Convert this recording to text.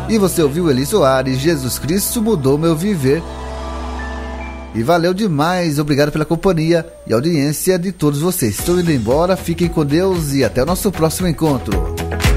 E você ouviu Eli Soares, Jesus Cristo Mudou Meu Viver. E valeu demais, obrigado pela companhia e audiência de todos vocês. Estou indo embora, fiquem com Deus e até o nosso próximo encontro.